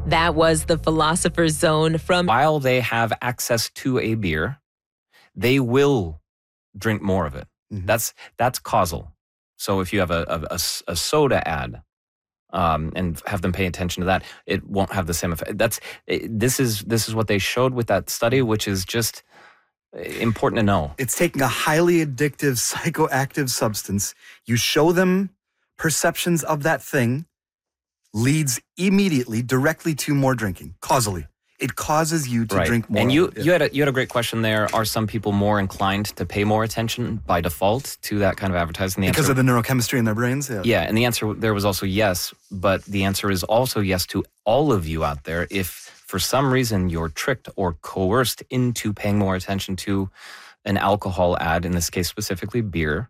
That was the Philosopher's Zone from... While they have access to a beer, they will drink more of it. Mm-hmm. That's causal. So if you have a soda ad and have them pay attention to that, it won't have the same effect. This is what they showed with that study, which is just important to know. It's taking a highly addictive psychoactive substance. You show them perceptions of that thing, leads immediately directly to more drinking, causally. It causes you to drink more. And you had a great question there. Are some people more inclined to pay more attention by default to that kind of advertising? Because of the neurochemistry in their brains? Yeah, and the answer there was also yes, but the answer is also yes to all of you out there. If for some reason you're tricked or coerced into paying more attention to an alcohol ad, in this case specifically beer,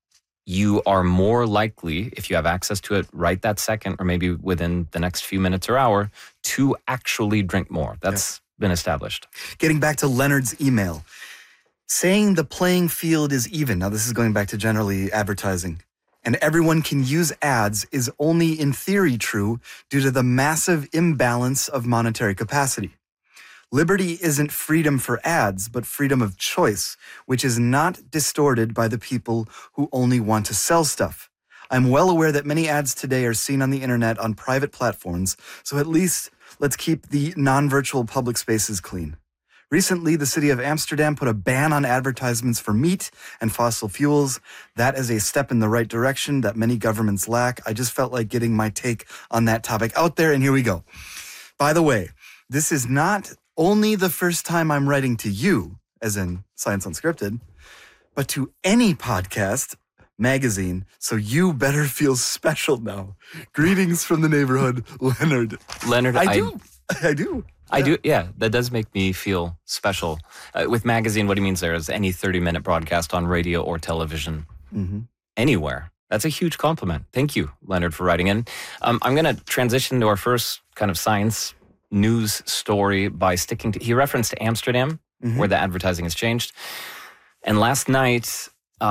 you are more likely, if you have access to it right that second or maybe within the next few minutes or hour, to actually drink more. That's been established. Getting back to Leonard's email, saying the playing field is even. Now, this is going back to generally advertising. And everyone can use ads is only in theory true due to the massive imbalance of monetary capacity. Liberty isn't freedom for ads, but freedom of choice, which is not distorted by the people who only want to sell stuff. I'm well aware that many ads today are seen on the internet on private platforms, so at least let's keep the non-virtual public spaces clean. Recently, the city of Amsterdam put a ban on advertisements for meat and fossil fuels. That is a step in the right direction that many governments lack. I just felt like getting my take on that topic out there, and here we go. By the way, this is not only the first time I'm writing to you, as in Science Unscripted, but to any podcast magazine, so you better feel special now. Greetings from the neighborhood, Leonard. Leonard, I do. Yeah, that does make me feel special. With magazine, what he means there is any 30-minute broadcast on radio or television, anywhere. That's a huge compliment. Thank you, Leonard, for writing in. I'm going to transition to our first kind of science news story by sticking to, he referenced Amsterdam, where the advertising has changed. And last night,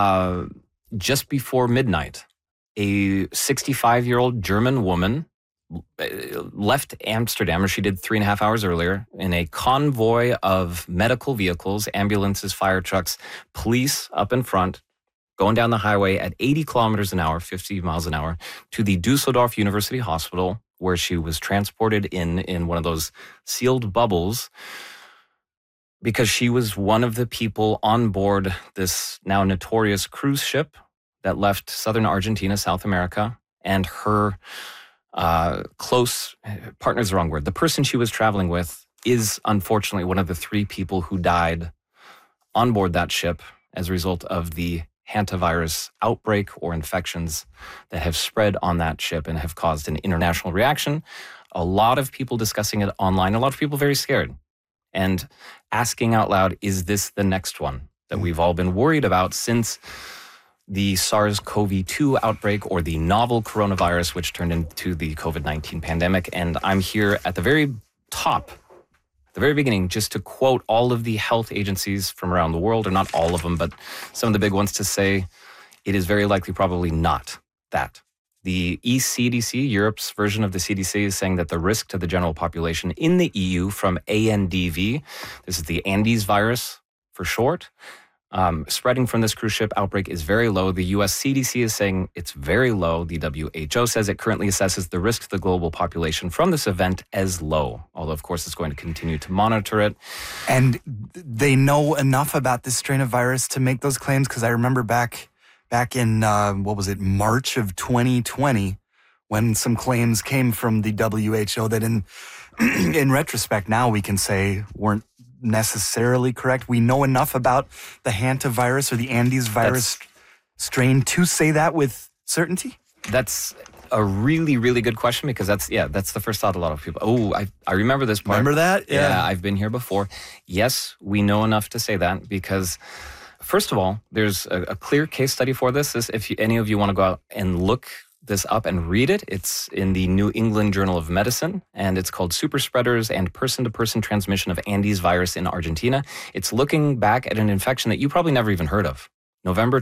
just before midnight, a 65-year-old German woman left Amsterdam, or she did 3.5 hours earlier, in a convoy of medical vehicles, ambulances, fire trucks, police up in front, going down the highway at 80 kilometers an hour, 50 miles an hour, to the Dusseldorf University Hospital, where she was transported in one of those sealed bubbles because she was one of the people on board this now notorious cruise ship that left southern Argentina, South America, and her close partner is the wrong word. The person she was traveling with is unfortunately one of the 3 people who died on board that ship as a result of the hantavirus outbreak or infections that have spread on that ship and have caused an international reaction. A lot of people discussing it online, a lot of people very scared and asking out loud, is this the next one that we've all been worried about since the SARS-CoV-2 outbreak or the novel coronavirus, which turned into the COVID-19 pandemic? And I'm here at the very top, at the very beginning, just to quote all of the health agencies from around the world, or not all of them, but some of the big ones, to say it is very likely probably not that. The ECDC, Europe's version of the CDC, is saying that the risk to the general population in the EU from ANDV, this is the Andes virus for short, spreading from this cruise ship outbreak is very low. The US CDC is saying it's very low. The WHO says it currently assesses the risk to the global population from this event as low, although of course it's going to continue to monitor it. And they know enough about this strain of virus to make those claims? Because I remember back in, March of 2020, when some claims came from the WHO that in retrospect now we can say weren't necessarily correct. We know enough about the hantavirus or the Andes virus strain to say that with certainty? That's a really, really good question, because that's the first thought a lot of people. Oh, I remember this part. Remember that? Yeah, I've been here before. Yes, we know enough to say that because, first of all, there's a clear case study for this. If any of you want to go out and look this up and read it, it's in the New England Journal of Medicine, and it's called Super Spreaders and Person-to-Person Transmission of Andes Virus in Argentina. It's looking back at an infection that you probably never even heard of. November